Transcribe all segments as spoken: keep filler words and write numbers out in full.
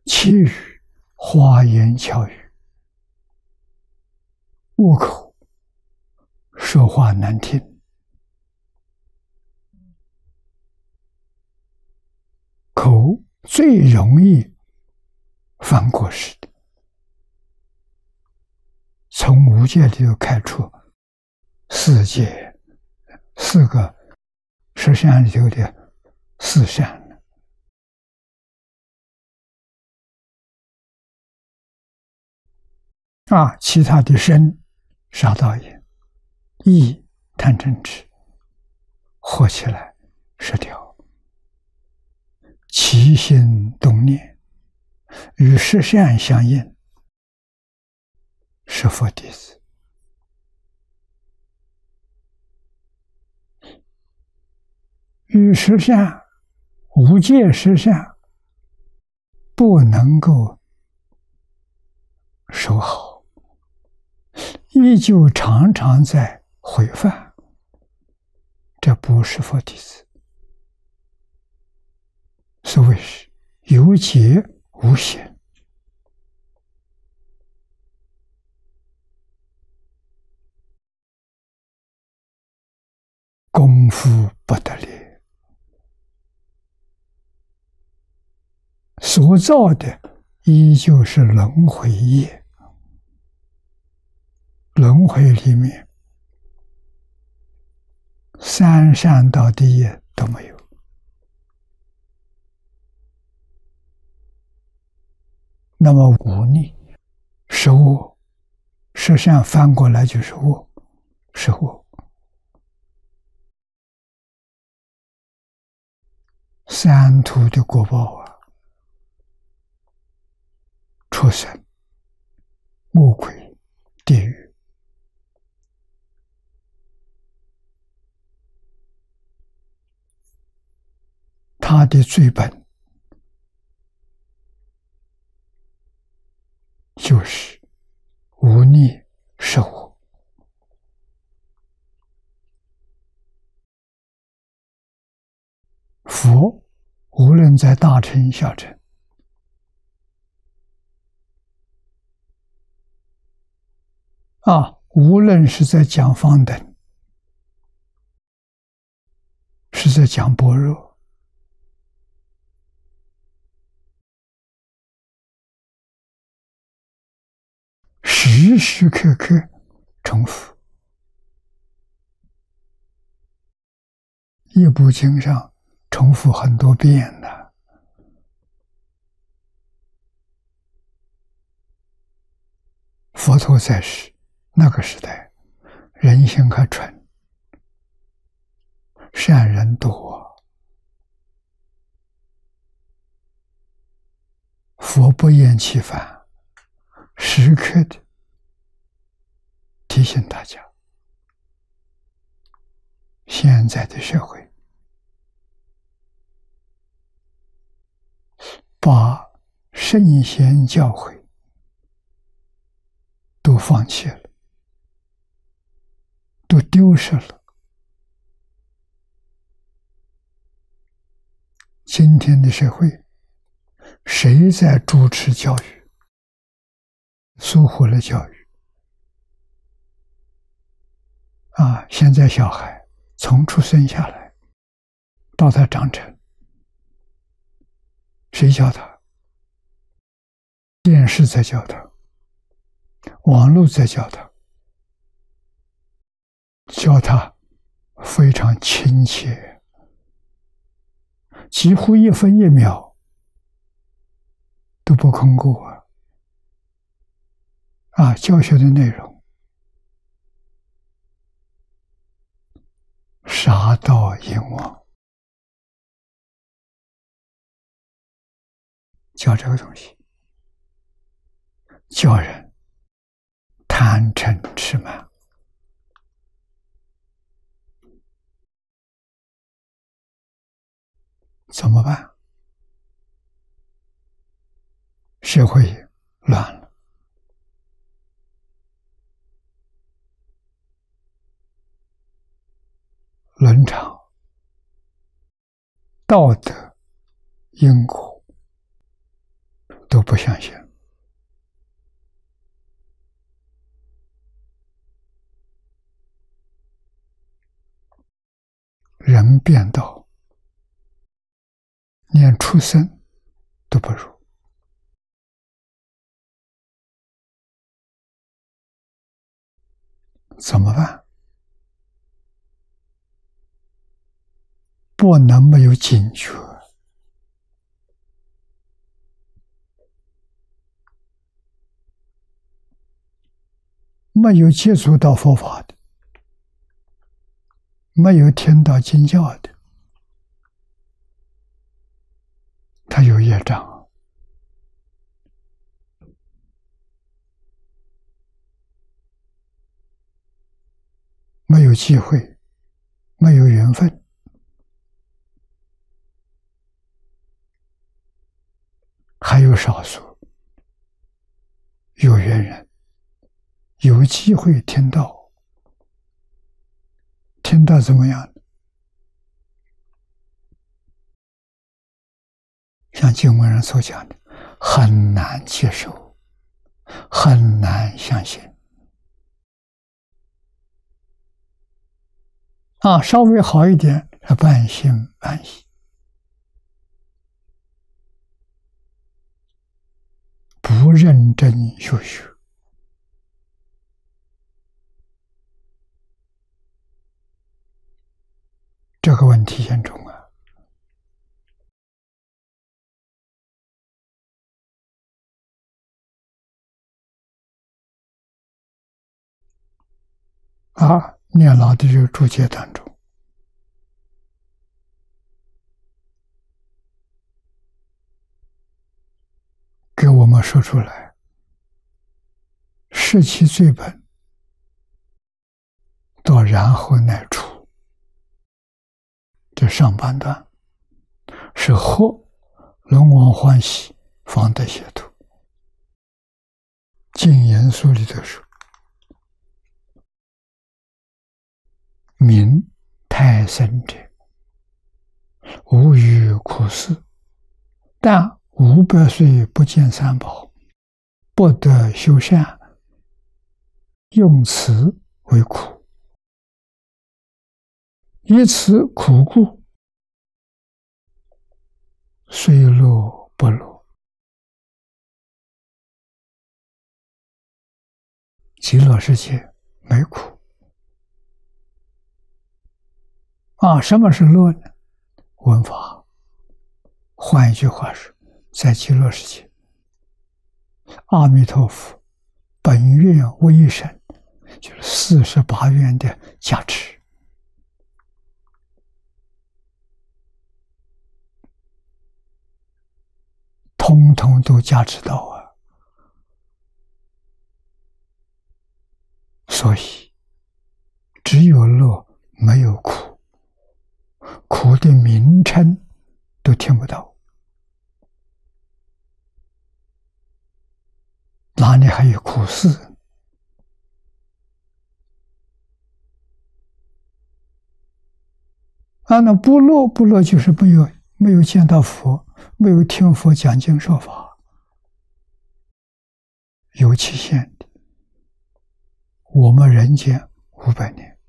其余花言巧语，恶口，说话难听，口最容易犯过失的。从五戒里头开出四戒，四个十善里头的四善。啊，其他的身，杀盗淫，意贪嗔痴，合起来十条。起心动念与十善相应，是佛弟子。与十善、五戒十善不能够守好，依旧常常在毁犯，这不是佛弟子。所谓是有戒无行，功夫不得力，所造的依旧是轮回业。轮回里面三善道的业都没有。那么忤逆是恶，十善翻过来就是恶，是恶。三途的果报啊，畜生、魔鬼、地狱。他的罪本就是忤逆是恶。佛无论在大乘小乘，啊，无论是在讲方等，是在讲般若，时时刻刻重复。一部经上重复很多遍的。佛陀在世那个时代，人心还纯，善人多，佛不厌其烦，时刻的提醒大家，现在的社会把圣贤教诲都放弃了，都丢失了。今天的社会，谁在主持教育？疏忽了教育。啊，现在小孩从出生下来到他长成，谁教他？电视在教他，网络在教他，教他非常亲切，几乎一分一秒都不空过啊！啊，教学的内容杀盗淫妄，教这个东西，教人贪嗔痴慢。怎么办？社会乱了，伦常、道德、因果都不相信。人变到连畜生都不如，怎么办？不能没有警觉，没有接触到佛法的，没有听到经教的，他有业障，没有机会，没有缘分。还有少数有缘人有机会听到，听到怎么样？像经文上所讲的，很难接受，很难相信。啊，稍微好一点，半信半疑。不认真修学，这个问题严重啊！啊，念老的这个注解当中，给我们说出来，视其罪本，到然后乃出。这上半段是惑轮王欢喜方得解脱。净言书里头说，民太深者，无余苦事，但五百岁不见三宝，不得修善，用此为苦。以此苦故，虽乐不乐。极乐世界没苦啊！什么是乐呢？闻法。换一句话说，在极乐世界，阿弥陀佛本愿威神，就是四十八愿的加持，通通都加持到啊！所以只有乐，没有苦，苦的名称都听不到，哪里还有苦事？啊，那不乐不乐就是没有没有见到佛，没有听佛讲经说法，有期限的。我们人间五百年，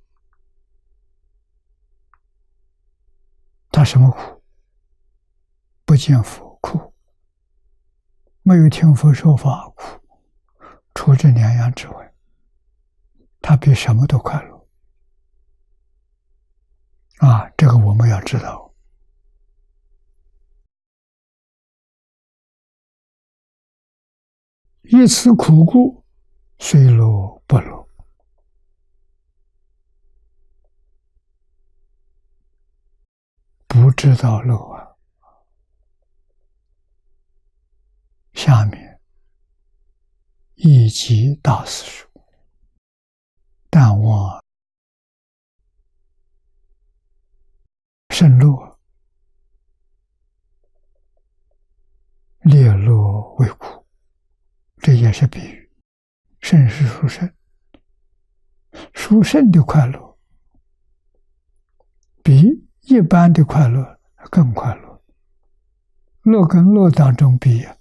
他什么苦？不见佛苦，没有听佛说法苦。除这两样之外，他比什么都快乐啊！这个我们要知道。以此苦故，虽乐不乐。不知道乐啊！下面一集大师说，但望甚乐，烈乐为苦。这也是比喻，甚是殊胜，殊胜的快乐比一般的快乐更快乐。乐跟乐当中比，